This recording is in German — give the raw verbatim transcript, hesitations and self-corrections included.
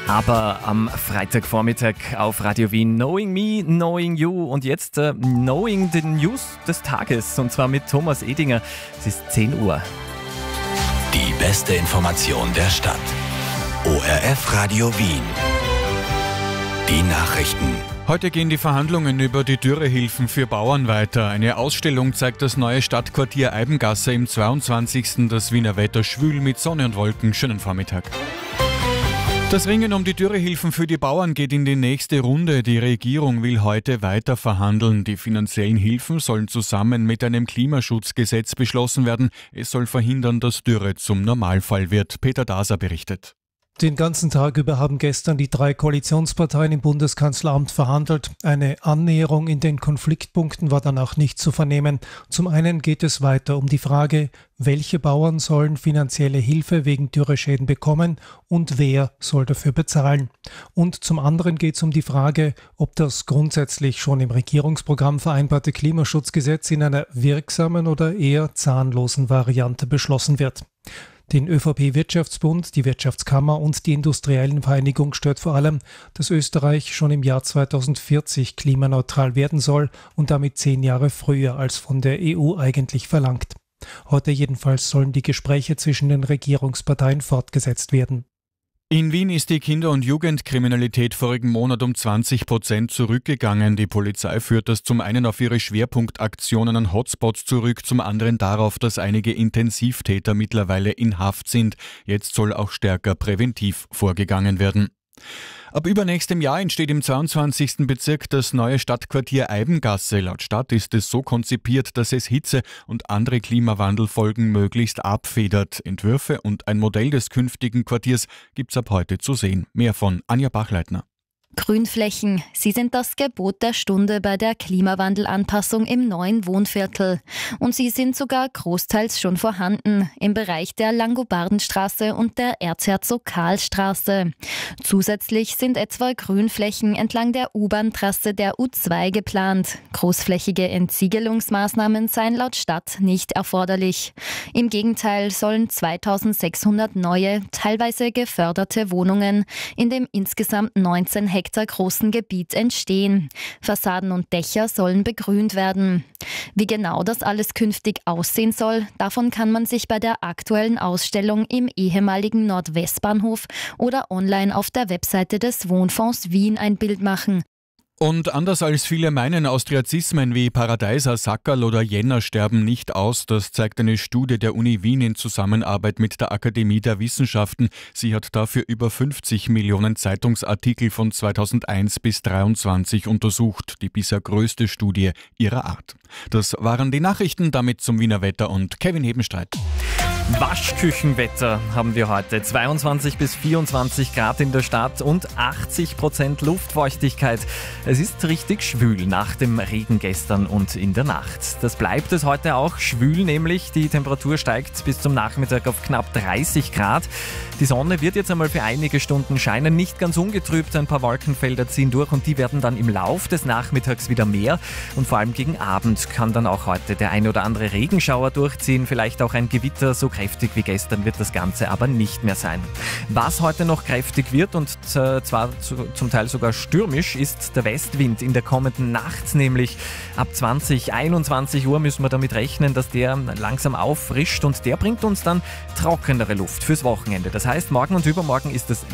Aber am Freitagvormittag auf Radio Wien Knowing Me, Knowing You und jetzt äh, Knowing the News des Tages und zwar mit Thomas Edinger. Es ist zehn Uhr. Die beste Information der Stadt. O R F Radio Wien. Die Nachrichten. Heute gehen die Verhandlungen über die Dürrehilfen für Bauern weiter. Eine Ausstellung zeigt das neue Stadtquartier Eibengasse im zweiundzwanzigsten Das Wiener Wetter schwül mit Sonne und Wolken. Schönen Vormittag. Das Ringen um die Dürrehilfen für die Bauern geht in die nächste Runde. Die Regierung will heute weiter verhandeln. Die finanziellen Hilfen sollen zusammen mit einem Klimaschutzgesetz beschlossen werden. Es soll verhindern, dass Dürre zum Normalfall wird. Peter Daser berichtet. Den ganzen Tag über haben gestern die drei Koalitionsparteien im Bundeskanzleramt verhandelt. Eine Annäherung in den Konfliktpunkten war danach nicht zu vernehmen. Zum einen geht es weiter um die Frage, welche Bauern sollen finanzielle Hilfe wegen Dürreschäden bekommen und wer soll dafür bezahlen. Und zum anderen geht es um die Frage, ob das grundsätzlich schon im Regierungsprogramm vereinbarte Klimaschutzgesetz in einer wirksamen oder eher zahnlosen Variante beschlossen wird. Den ÖVP-Wirtschaftsbund, die Wirtschaftskammer und die Industriellenvereinigung stört vor allem, dass Österreich schon im Jahr zweitausendvierzig klimaneutral werden soll und damit zehn Jahre früher als von der E U eigentlich verlangt. Heute jedenfalls sollen die Gespräche zwischen den Regierungsparteien fortgesetzt werden. In Wien ist die Kinder- und Jugendkriminalität vorigen Monat um zwanzig Prozent zurückgegangen. Die Polizei führt das zum einen auf ihre Schwerpunktaktionen an Hotspots zurück, zum anderen darauf, dass einige Intensivtäter mittlerweile in Haft sind. Jetzt soll auch stärker präventiv vorgegangen werden. Ab übernächstem Jahr entsteht im zweiundzwanzigsten Bezirk das neue Stadtquartier Eibengasse. Laut Stadt ist es so konzipiert, dass es Hitze- und andere Klimawandelfolgen möglichst abfedert. Entwürfe und ein Modell des künftigen Quartiers gibt's ab heute zu sehen. Mehr von Anja Bachleitner. Grünflächen, sie sind das Gebot der Stunde bei der Klimawandelanpassung im neuen Wohnviertel. Und sie sind sogar großteils schon vorhanden im Bereich der Langobardenstraße und der Erzherzog-Karl-Straße. Zusätzlich sind etwa Grünflächen entlang der U-Bahn-Trasse der U zwei geplant. Großflächige Entsiegelungsmaßnahmen seien laut Stadt nicht erforderlich. Im Gegenteil sollen zweitausendsechshundert neue, teilweise geförderte Wohnungen in dem insgesamt neunzehn Hektar großen Gebiet entstehen. Fassaden und Dächer sollen begrünt werden. Wie genau das alles künftig aussehen soll, davon kann man sich bei der aktuellen Ausstellung im ehemaligen Nordwestbahnhof oder online auf der Webseite des Wohnfonds Wien ein Bild machen. Und anders als viele meinen, Austriazismen wie Paradeiser, Sackerl oder Jänner sterben nicht aus. Das zeigt eine Studie der Uni Wien in Zusammenarbeit mit der Akademie der Wissenschaften. Sie hat dafür über fünfzig Millionen Zeitungsartikel von zweitausendeins bis dreiundzwanzig untersucht. Die bisher größte Studie ihrer Art. Das waren die Nachrichten, damit zum Wiener Wetter und Kevin Hebenstreit. Waschküchenwetter haben wir heute. zweiundzwanzig bis vierundzwanzig Grad in der Stadt und achtzig Prozent Luftfeuchtigkeit. Es ist richtig schwül nach dem Regen gestern und in der Nacht. Das bleibt es heute auch schwül, nämlich die Temperatur steigt bis zum Nachmittag auf knapp dreißig Grad. Die Sonne wird jetzt einmal für einige Stunden scheinen, nicht ganz ungetrübt. Ein paar Wolkenfelder ziehen durch und die werden dann im Lauf des Nachmittags wieder mehr. Und vor allem gegen Abend kann dann auch heute der ein oder andere Regenschauer durchziehen, vielleicht auch ein Gewitter. So kräftig wie gestern wird das Ganze aber nicht mehr sein. Was heute noch kräftig wird und äh, zwar zu, zum Teil sogar stürmisch, ist der Westwind in der kommenden Nacht, nämlich ab zwanzig, einundzwanzig Uhr müssen wir damit rechnen, dass der langsam auffrischt und der bringt uns dann trockenere Luft fürs Wochenende. Das heißt, morgen und übermorgen ist es